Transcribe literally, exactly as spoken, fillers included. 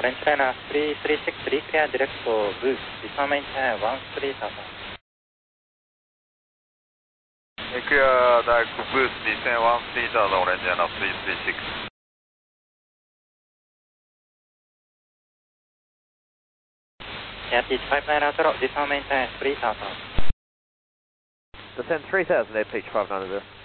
Orange Liner three three six three, clear direct for Boost, descend maintain one three thousand. Clear direct Boost, descend one three thousand, Orange Liner three three six. Air pitch five nine zero, descend maintain three thousand. Descend three thousand, air pitch five nine zero.